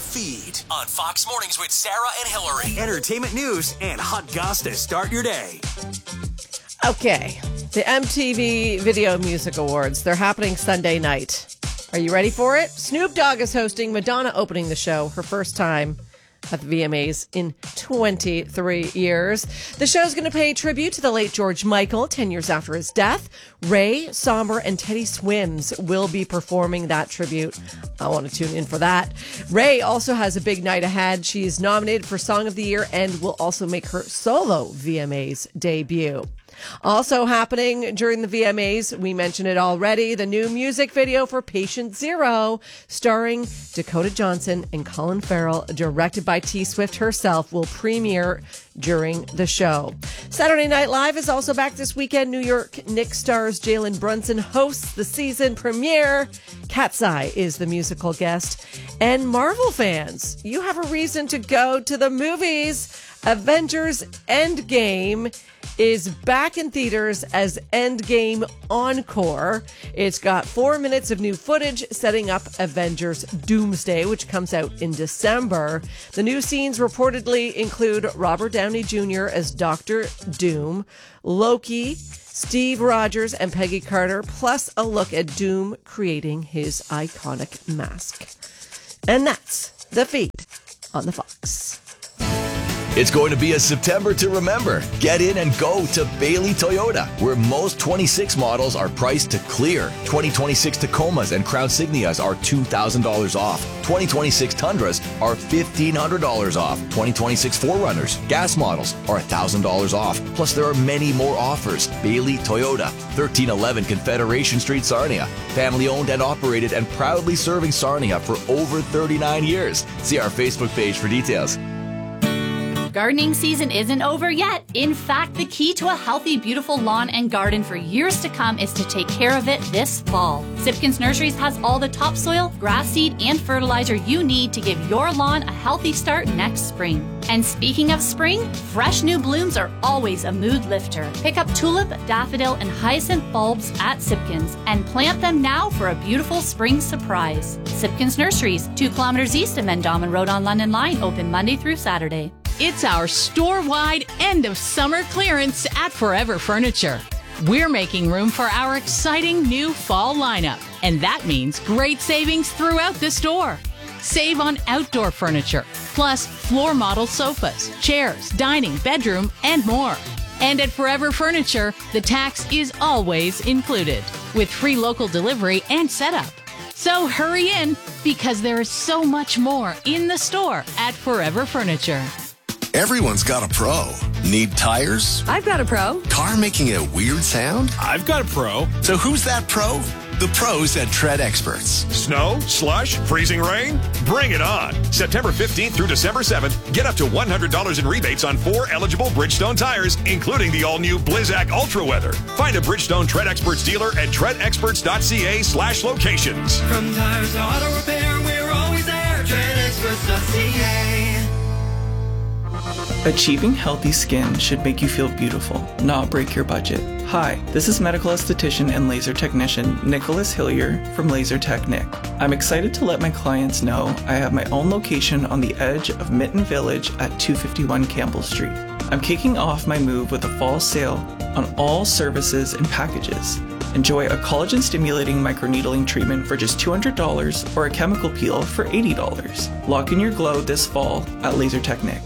feed on Fox Mornings with Sarah and Hillary. Entertainment news and hot goss to start your day. Okay, the MTV Video Music Awards. They're happening Sunday night. Are you ready for it? Snoop Dogg is hosting, Madonna opening the show, her first time at the VMAs in 23 years. The show's going to pay tribute to the late George Michael 10 years after his death. Ray, Somber, and Teddy Swims will be performing that tribute. I want to tune in for that. Ray also has a big night ahead. She's nominated for Song of the Year and will also make her solo VMAs debut. Also happening during the VMAs, we mentioned it already, the new music video for Patient Zero, starring Dakota Johnson and Colin Farrell, directed by T. Swift herself, will premiere during the show. Saturday Night Live is also back this weekend. New York Knicks stars Jalen Brunson hosts the season premiere. Cat's Eye is the musical guest. And Marvel fans, you have a reason to go to the movies. Avengers Endgame is back in theaters as Endgame Encore. It's got 4 minutes of new footage setting up Avengers Doomsday, which comes out in December. The new scenes reportedly include Robert Downey Jr. as Dr. Doom, Loki, Steve Rogers, and Peggy Carter, plus a look at Doom creating his iconic mask. And that's the feed on the Fox. It's going to be a September to remember. Get in and go to Bailey Toyota, where most 26 models are priced to clear. 2026 Tacomas and Crown Signias are $2,000 off. 2026 Tundras are $1,500 off. 2026 4Runners, gas models, are $1,000 off. Plus, there are many more offers. Bailey Toyota, 1311 Confederation Street, Sarnia. Family owned and operated and proudly serving Sarnia for over 39 years. See our Facebook page for details. Gardening season isn't over yet. In fact, the key to a healthy, beautiful lawn and garden for years to come is to take care of it this fall. Sipkins Nurseries has all the topsoil, grass seed, and fertilizer you need to give your lawn a healthy start next spring. And speaking of spring, fresh new blooms are always a mood lifter. Pick up tulip, daffodil, and hyacinth bulbs at Sipkins and plant them now for a beautiful spring surprise. Sipkins Nurseries, 2 kilometers east of Mendocino Road on London Line, open Monday through Saturday. It's our store-wide end of summer clearance at Forever Furniture. We're making room for our exciting new fall lineup, and that means great savings throughout the store. Save on outdoor furniture, plus floor model sofas, chairs, dining, bedroom, and more. And at Forever Furniture, the tax is always included, with free local delivery and setup. So hurry in, because there is so much more in the store at Forever Furniture. Everyone's got a pro. Need tires? I've got a pro. Car making a weird sound? I've got a pro. So who's that pro? The pros at Tread Experts. Snow, slush, freezing rain? Bring it on. September 15th through December 7th, get up to $100 in rebates on 4 eligible Bridgestone tires, including the all-new Blizzak Ultra Weather. Find a Bridgestone Tread Experts dealer at treadexperts.ca/locations. From tires to auto repair, we're always there. treadexperts.ca. Achieving healthy skin should make you feel beautiful, not break your budget. Hi, this is medical esthetician and laser technician Nicholas Hillier from Laser Tech Nick. I'm excited to let my clients know I have my own location on the edge of Mitten Village at 251 Campbell Street. I'm kicking off my move with a fall sale on all services and packages. Enjoy a collagen-stimulating microneedling treatment for just $200 or a chemical peel for $80. Lock in your glow this fall at Laser Tech Nick.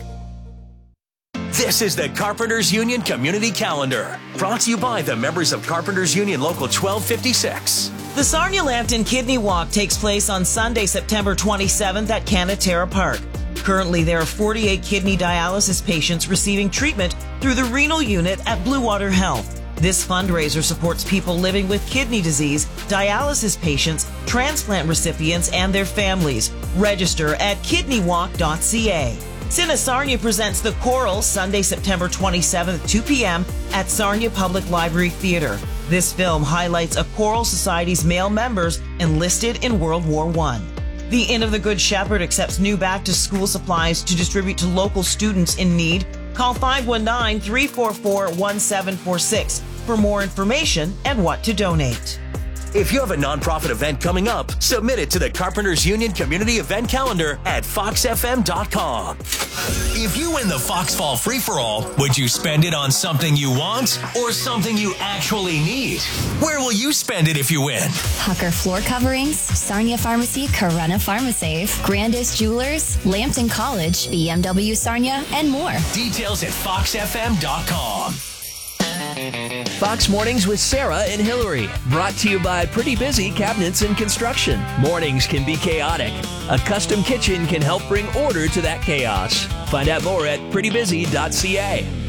This is the Carpenters Union Community Calendar, brought to you by the members of Carpenters Union Local 1256. The Sarnia Lambton Kidney Walk takes place on Sunday, September 27th at Canatera Park. Currently, there are 48 kidney dialysis patients receiving treatment through the renal unit at Blue Water Health. This fundraiser supports people living with kidney disease, dialysis patients, transplant recipients, and their families. Register at kidneywalk.ca. Cine Sarnia presents The Coral Sunday, September 27th, 2 p.m. at Sarnia Public Library Theater. This film highlights a Coral Society's male members enlisted in World War I. The Inn of the Good Shepherd accepts new back-to-school supplies to distribute to local students in need. Call 519-344-1746 for more information and what to donate. If you have a nonprofit event coming up, submit it to the Carpenters Union Community Event Calendar at foxfm.com. If you win the Fox Fall Free-for-All, would you spend it on something you want or something you actually need? Where will you spend it if you win? Hucker Floor Coverings, Sarnia Pharmacy, Corunna PharmaSave, Grandis Jewelers, Lambton College, BMW Sarnia, and more. Details at foxfm.com. Fox Mornings with Sarah and Hillary. Brought to you by Pretty Busy Cabinets and Construction. Mornings can be chaotic. A custom kitchen can help bring order to that chaos. Find out more at prettybusy.ca.